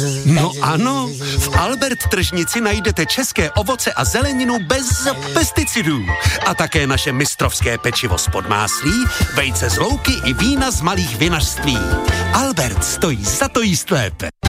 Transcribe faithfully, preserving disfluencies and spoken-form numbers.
No ano, v Albert tržnici najdete české ovoce a zeleninu bez pesticidů. A také naše mistrovské pečivo z Podmáslí, vejce z louky i vína z malých vinařství. Albert stojí za to jíst lépe.